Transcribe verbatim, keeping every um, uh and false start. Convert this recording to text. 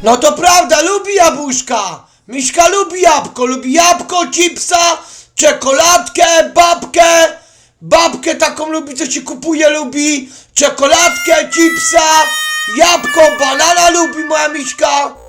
No to prawda, lubi jabłuszka. Miśka lubi jabłko, lubi jabłko, chipsa, czekoladkę, babkę. Babkę taką lubi, co się kupuje, lubi czekoladkę, chipsa, jabłko, banana lubi moja Miśka.